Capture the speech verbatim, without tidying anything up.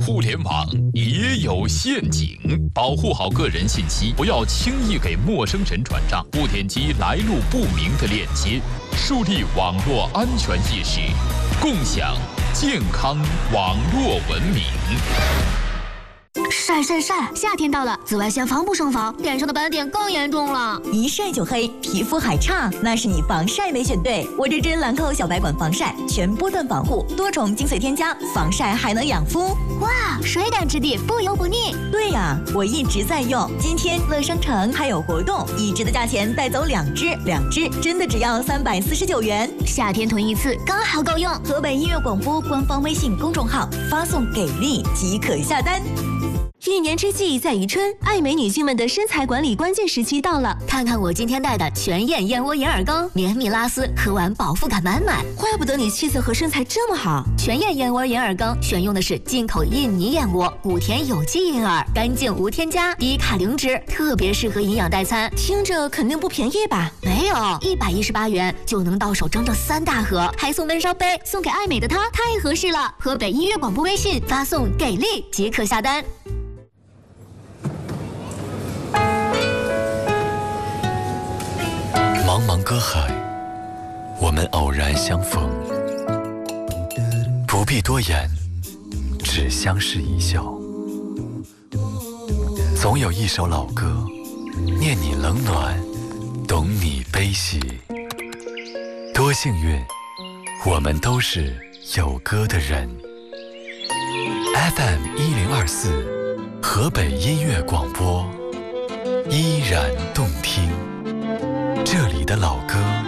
互联网也有陷阱，保护好个人信息，不要轻易给陌生人转账，不点击来路不明的链接，树立网络安全意识，共享健康网络文明。 晒晒晒！夏天到了，紫外线防不胜防，脸上的斑点更严重了。 一晒就黑，皮肤还差，那是你防晒没选对。我这支兰蔻小白管防晒，全波段防护，多重精粹添加，防晒还能养肤。 哇，水感质地，不油不腻。 对呀、啊，我一直在用。今天乐商城还有活动，一支的价钱带走两支，两支真的只要三百四十九元。 夏天囤一次刚好够用。 河北音乐广播官方微信公众号发送“给力”即可下单。 一年之计在于春，爱美女性们的身材管理关键时期到了。 看看我今天带的全燕燕窝眼耳羹，绵密拉丝，喝完饱腹感满满。 怪不得你气色和身材这么好。 全燕燕窝眼耳羹选用的是进口印尼燕窝，谷田有机银耳，干净无添加，低卡零脂，特别适合营养代餐。 听着肯定不便宜吧？ 没有，一百一十八元就能到手整整三大盒，还送温烧杯，送给爱美的她太合适了。河北音乐广播微信发送“给力”即可下单。 茫茫歌海，我们偶然相逢，不必多言，只相视一笑。总有一首老歌，念你冷暖，懂你悲喜。多幸运，我们都是有歌的人。F M 一零二四，河北音乐广播，依然动听。这里的老歌